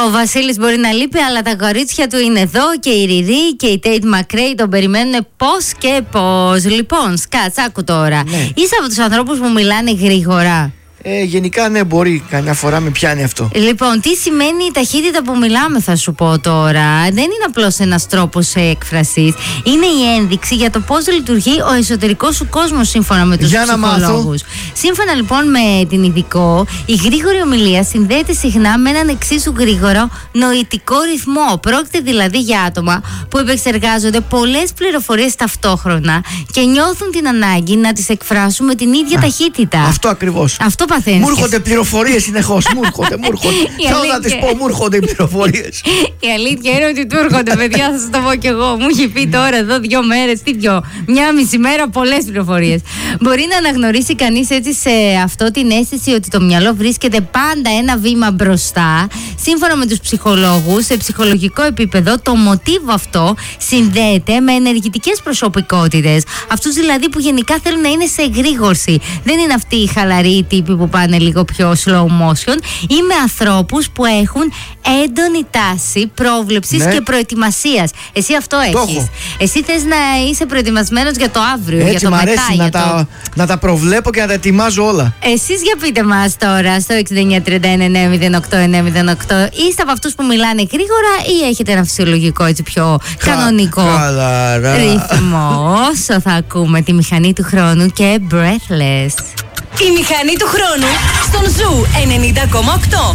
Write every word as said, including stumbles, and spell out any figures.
Ο Βασίλης μπορεί να λείπει, αλλά τα κορίτσια του είναι εδώ και η Ριρή και η Τέιτ Μακρέι τον περιμένουν πώς και πώς. Λοιπόν, Σκάτς, άκου τώρα. Ναι. Είσαι από τους ανθρώπους που μιλάνε γρήγορα? Ε, γενικά ναι, μπορεί, καμιά φορά με πιάνει αυτό. Λοιπόν, τι σημαίνει η ταχύτητα που μιλάμε, θα σου πω τώρα. Δεν είναι απλώς ένας τρόπος έκφρασης. Είναι η ένδειξη για το πώς λειτουργεί ο εσωτερικός σου κόσμος, σύμφωνα με τους για ψυχολόγους. Σύμφωνα λοιπόν με την ειδικό, η γρήγορη ομιλία συνδέεται συχνά με έναν εξίσου γρήγορο νοητικό ρυθμό. Πρόκειται δηλαδή για άτομα που επεξεργάζονται πολλές πληροφορίες ταυτόχρονα και νιώθουν την ανάγκη να τις εκφράσουν με την ίδια Α, ταχύτητα. Αυτό ακριβώς. Αυτό Μου έρχονται πληροφορίες συνεχώς. Μου έρχονται, μου έρχονται. Θέλω να τις πω, μου έρχονται οι πληροφορίες. Η αλήθεια είναι ότι του έρχονται, παιδιά, θα σας το πω κι εγώ. Μου έχει πει τώρα εδώ δύο μέρες, τι δυο, μια μισή μέρα, πολλές πληροφορίες. Μπορεί να αναγνωρίσει κανείς έτσι σε αυτό την αίσθηση ότι το μυαλό βρίσκεται πάντα ένα βήμα μπροστά. Σύμφωνα με τους ψυχολόγους, σε ψυχολογικό επίπεδο, το μοτίβο αυτό συνδέεται με ενεργητικές προσωπικότητες. Αυτούς δηλαδή που γενικά θέλουν να είναι σε εγρήγορση. Δεν είναι αυτοί οι χαλαροί τύποι που πάνε λίγο πιο slow motion, ή με ανθρώπους που έχουν έντονη τάση πρόβλεψης ναι. και προετοιμασίας. Εσύ αυτό έχεις. Εσύ θες να είσαι προετοιμασμένος για το αύριο, έτσι, για το μ' αρέσει μετά. Να, για τα, το... να τα προβλέπω και να τα ετοιμάζω όλα. Εσείς για πείτε μας τώρα στο έξι εννιά τρία ένα εννιά μηδέν οκτώ εννιά μηδέν οκτώ, είστε από αυτούς που μιλάνε γρήγορα ή έχετε ένα φυσιολογικό, έτσι πιο Κα, κανονικό καλαρά. ρυθμό? Όσο θα ακούμε τη μηχανή του χρόνου και Breathless. Η μηχανή του χρόνου στον Ζου ενενήντα κόμμα οκτώ.